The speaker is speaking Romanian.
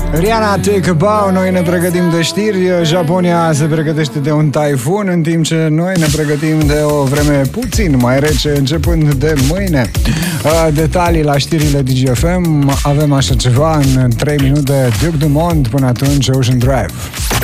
Rihanna, Take a Bow. Noi ne pregătim de știri. Japonia se pregătește de un taifun, în timp ce noi ne pregătim de o vreme puțin mai rece, începând de mâine. Detalii la știrile DGFM. Avem așa ceva în 3 minute. Duke Dumont, până atunci Ocean Drive.